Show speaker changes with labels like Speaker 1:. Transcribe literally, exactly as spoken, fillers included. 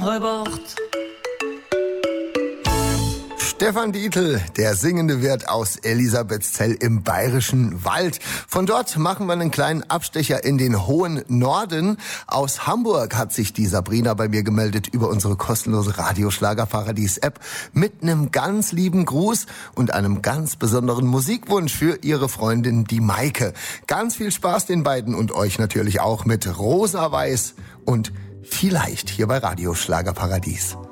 Speaker 1: Heubert.
Speaker 2: Stefan Dietl, der singende Wirt aus Elisabethzell im Bayerischen Wald. Von dort machen wir einen kleinen Abstecher in den hohen Norden. Aus Hamburg hat sich die Sabrina bei mir gemeldet über unsere kostenlose Radioschlagerparadies-App mit einem ganz lieben Gruß und einem ganz besonderen Musikwunsch für ihre Freundin, die Maike. Ganz viel Spaß den beiden und euch natürlich auch mit Rosa Weiß und Vielleicht hier bei Radio Schlagerparadies.